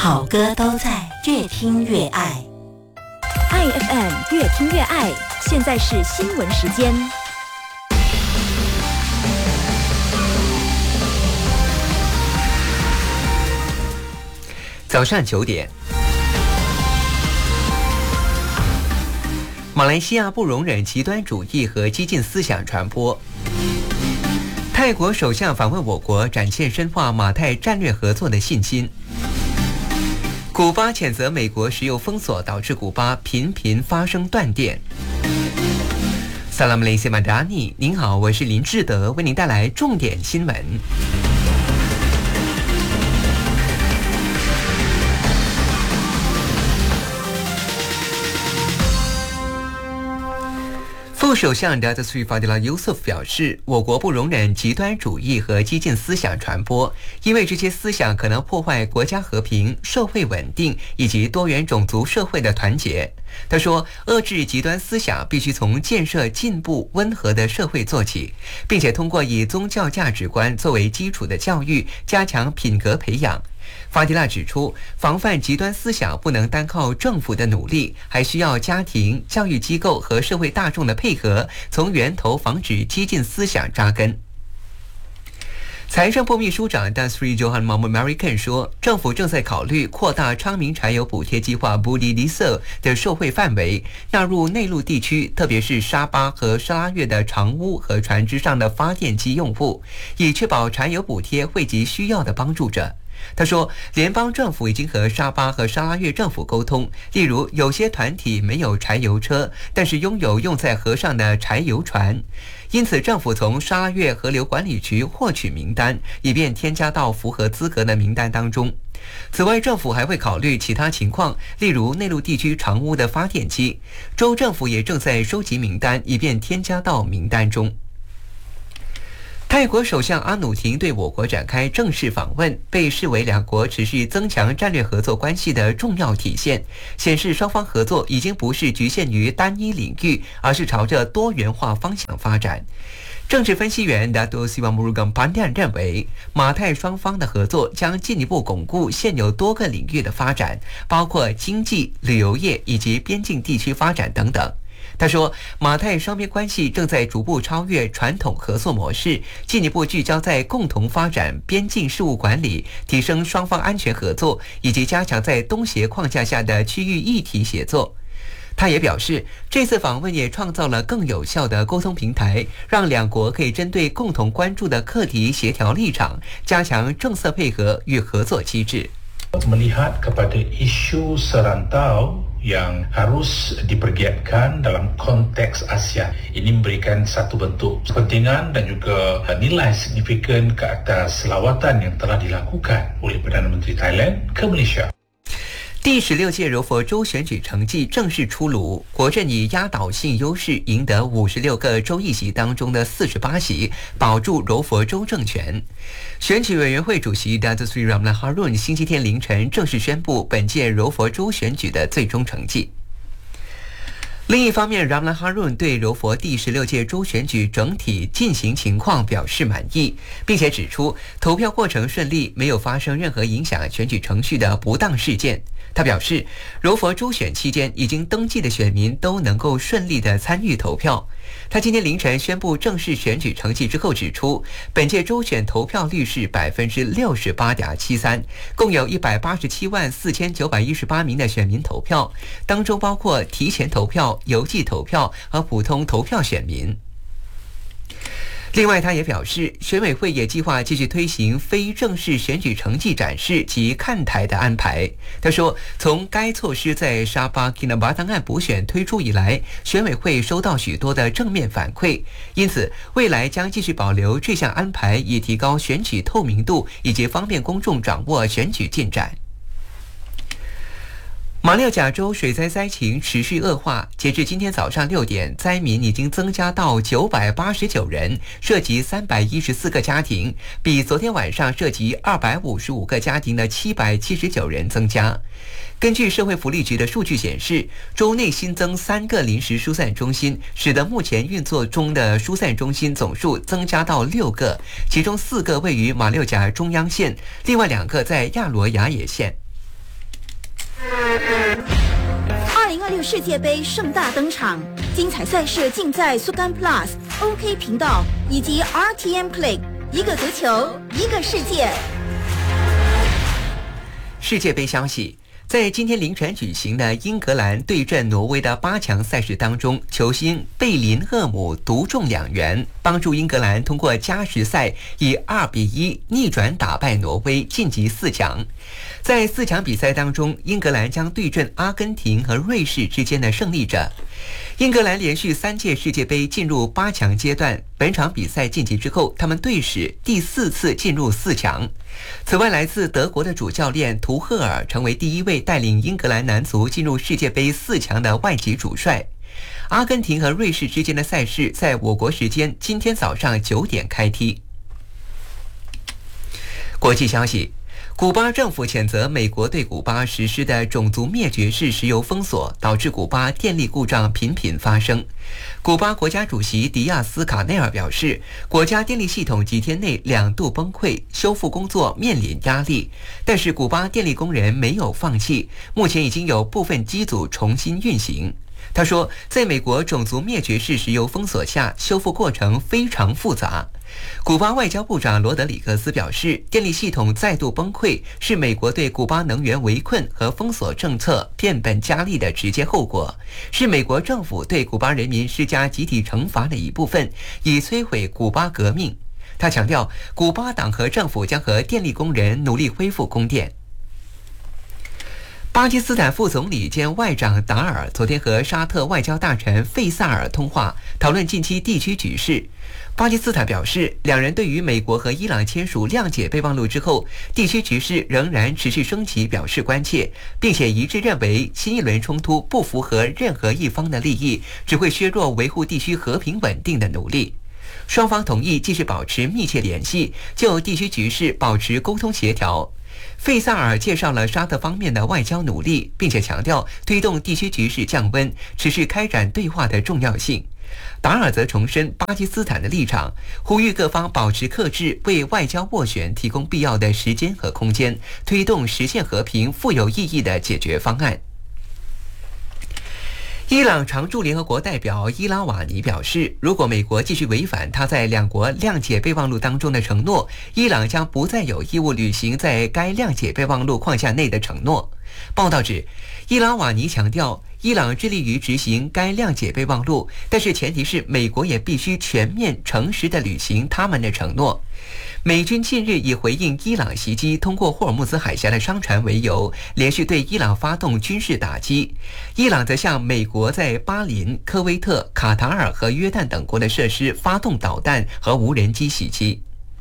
好歌都在，越听越爱。 爱 FM 越听越爱，现在是新闻时间。 早上9点，马来西亚不容忍极端主义和激进思想传播。泰国首相访问我国，展现深化马泰战略合作的信心。古巴谴责美国石油封锁导致古巴频频发生断电。Salam Malaysia Madani， 您好，我是林志德，为您带来重点新闻。副首相 Datuk Seri Fadilah Yusof 表示，我国不容忍极端主义和激进思想传播，因为这些思想可能破坏国家和平、社会稳定以及多元种族社会的团结。他说，遏制极端思想必须从建设进步、温和的社会做起，并且通过以宗教价值观作为基础的教育，加强品格培养。法迪拉指出，防范极端思想不能单靠政府的努力，还需要家庭、教育机构和社会大众的配合，从源头防止激进思想扎根。财政部秘书长 Tan Sri Johan Mahmud Marikan 说，政府正在考虑扩大昌明柴油补贴计划 Budi Diesel 的受惠范围，纳入内陆地区，特别是沙巴和沙拉越的长屋和船只上的发电机用户，以确保柴油补贴惠及需要的帮助者。他说，联邦政府已经和沙巴和沙拉越政府沟通，例如有些团体没有柴油车，但是拥有用在河上的柴油船，因此政府从沙拉越河流管理局获取名单，以便添加到符合资格的名单当中。此外，政府还会考虑其他情况，例如内陆地区长屋的发电机。州政府也正在收集名单，以便添加到名单中。泰国首相阿努廷对我国展开正式访问，被视为两国持续增强战略合作关系的重要体现，显示双方合作已经不是局限于单一领域，而是朝着多元化方向发展。政治分析员 Dato Sri Murugan Pandian 认为，马泰双方的合作将进一步巩固现有多个领域的发展，包括经济、旅游业以及边境地区发展等等。他说，马泰双边关系正在逐步超越传统合作模式，进一步聚焦在共同发展边境事务管理，提升双方安全合作，以及加强在东协框架下的区域议题协作。他也表示，这次访问也创造了更有效的沟通平台，让两国可以针对共同关注的课题协调立场，加强政策配合与合作机制。 Melihat kepada isu serantau yang harus dipergiatkan dalam konteks ASEAN. Ini memberikan satu bentuk kepentingan dan juga nilai signifikan ke atas lawatan yang telah dilakukan oleh Perdana Menteri Thailand ke Malaysia. 第16届柔佛州选举成绩正式出炉，国阵以压倒性优势赢得56个州议席当中的48席，保住柔佛州政权。选举委员会主席 Datuk Sri Ramlan Harun 星期天凌晨正式宣布本届柔佛州选举的最终成绩。另一方面， Ramlan Harun 对柔佛第16届州选举整体进行情况表示满意，并且指出投票过程顺利，没有发生任何影响选举程序的不当事件。他表示，柔佛州选期间已经登记的选民都能够顺利地参与投票。他今天凌晨宣布正式选举成绩之后指出，本届州选投票率是 68.73%， 共有1874918名的选民投票，当中包括提前投票、邮寄投票和普通投票选民。另外，他也表示，选委会也计划继续推行非正式选举成绩展示及看台的安排。他说，从该措施在沙巴 Kinabalu 案补选推出以来，选委会收到许多的正面反馈，因此未来将继续保留这项安排，以提高选举透明度以及方便公众掌握选举进展。马六甲州水灾灾情持续恶化，截至今天早上6点，灾民已经增加到989人，涉及314个家庭，比昨天晚上涉及255个家庭的779人增加。根据社会福利局的数据显示，州内新增3个临时疏散中心，使得目前运作中的疏散中心总数增加到6个，其中4个位于马六甲中央县，另外2个在亚罗雅野县。 2026世界杯盛大登场，精彩赛事尽在苏干 Plus、OK 频道以及 RTM Play， 一个足球，一个世界。 世界杯消息。在今天凌晨举行的英格兰对阵挪威的8强赛事当中，球星贝林厄姆独中2元，帮助英格兰通过加时赛以2-1逆转打败挪威，晋级4强。在4强比赛当中，英格兰将对阵阿根廷和瑞士之间的胜利者。英格兰连续3届世界杯进入8强阶段，本场比赛晋级之后，他们队史第4次进入4强。此外，来自德国的主教练图赫尔成为第1位带领英格兰男足进入世界杯4强的外籍主帅。阿根廷和瑞士之间的赛事在我国时间今天早上9点开踢。国际消息。古巴政府谴责美国对古巴实施的种族灭绝式石油封锁，导致古巴电力故障频频发生。古巴国家主席迪亚斯卡内尔表示，国家电力系统几天内2度崩溃，修复工作面临压力。但是古巴电力工人没有放弃，目前已经有部分机组重新运行。他说，在美国种族灭绝式石油封锁下，修复过程非常复杂。古巴外交部长罗德里格斯表示，电力系统再度崩溃是美国对古巴能源围困和封锁政策变本加厉的直接后果，是美国政府对古巴人民施加集体惩罚的一部分，以摧毁古巴革命。他强调，古巴党和政府将和电力工人努力恢复供电。巴基斯坦副总理兼外长达尔昨天和沙特外交大臣费萨尔通话，讨论近期地区局势。巴基斯坦表示，两人对于美国和伊朗签署谅解备忘录之后，地区局势仍然持续升级表示关切，并且一致认为新一轮冲突不符合任何一方的利益，只会削弱维护地区和平稳定的努力。双方同意继续保持密切联系，就地区局势保持沟通协调。费萨尔介绍了沙特方面的外交努力，并且强调推动地区局势降温、持续开展对话的重要性。达尔则重申巴基斯坦的立场，呼吁各方保持克制，为外交斡旋提供必要的时间和空间，推动实现和平、富有意义的解决方案。伊朗常驻联合国代表伊拉瓦尼表示，如果美国继续违反他在两国谅解备忘录当中的承诺，伊朗将不再有义务履行在该谅解备忘录框架内的承诺。报道指，伊拉瓦尼强调，伊朗致力于执行该谅解备忘录，但是前提是美国也必须全面诚实地履行他们的承诺。美军近日以回应伊朗袭击通过霍尔木兹海峡的商船为由，连续对伊朗发动军事打击。伊朗则向美国在巴林、科威特、卡塔尔和约旦等国的设施发动导弹和无人机袭击。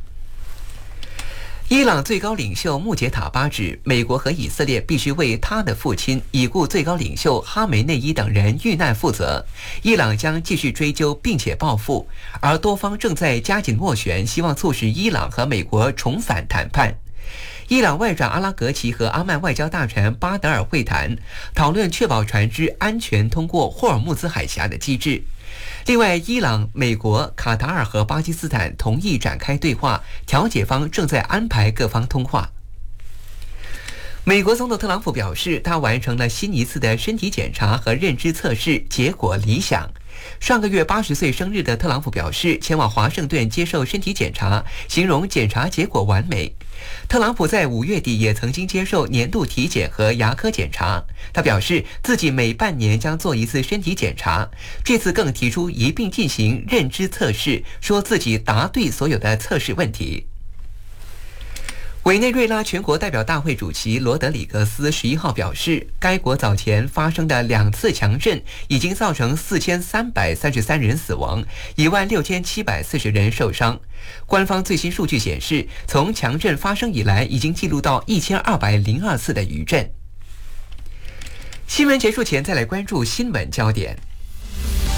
伊朗最高领袖穆杰塔巴指，美国和以色列必须为他的父亲已故最高领袖哈梅内伊等人遇难负责。伊朗将继续追究并且报复，而多方正在加紧斡旋，希望促使伊朗和美国重返谈判。伊朗外长阿拉格齐和阿曼外交大臣巴德尔会谈，讨论确保船只安全通过霍尔木兹海峡的机制。另外，伊朗、美国、卡塔尔和巴基斯坦同意展开对话，调解方正在安排各方通话。美国总统特朗普表示，他完成了新一次的身体检查和认知测试，结果理想。上个月80岁生日的特朗普表示，前往华盛顿接受身体检查，形容检查结果完美。特朗普在5月底也曾经接受年度体检和牙科检查，他表示自己每半年将做一次身体检查，这次更提出一并进行认知测试，说自己答对所有的测试问题。委内瑞拉全国代表大会主席罗德里格斯11号表示，该国早前发生的2次强震已经造成4333人死亡，16740人受伤。官方最新数据显示，从强震发生以来，已经记录到1202次的余震。新闻结束前，再来关注新闻焦点。